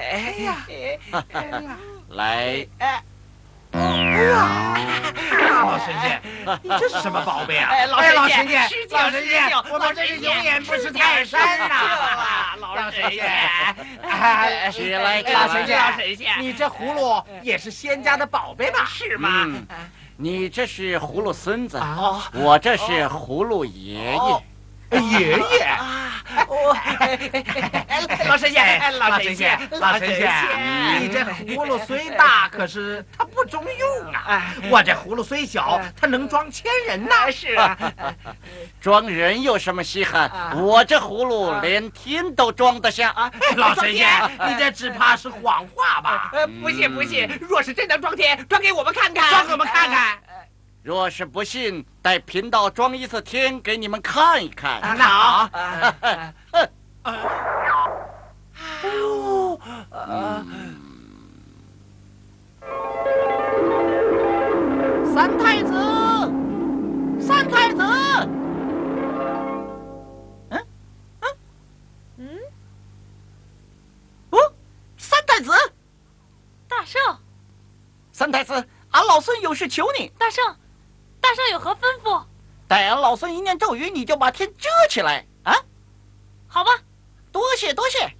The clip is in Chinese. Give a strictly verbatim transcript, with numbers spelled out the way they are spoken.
哎呀，哎呀， 来， 哎，哎呀，老神仙，你这是什么宝贝啊？ 哎，老老神仙， 神仙，老神仙，我们真是有眼不识泰山呐！ 老神仙， 哎， 起来， 老神仙， 老神仙， 你这葫芦也是仙家的宝贝吧？ 是吗？ 你这是葫芦孙子， 哦， 我这是葫芦爷爷。 爷爷啊，我老神仙，老神仙， 老神仙，你这葫芦虽大，可是它不中用啊！我这葫芦虽小，它能装千人呐！ 是啊， 装人有什么稀罕？我这葫芦连天都装得下。 老神仙，你这只怕是谎话吧？ 呃，不信不信，若是真能装天，装给我们看看， 装给我们看看。 若是不信，带贫道装一次天给你们看一看。 那好。三太子，三太子。嗯嗯嗯， 哦，三太子， 大圣， 三太子，俺老孙有事求你。 大圣，大圣有何吩咐？ 待俺老孙一念咒语，你就把天遮起来啊！ 好吧， 多谢多谢。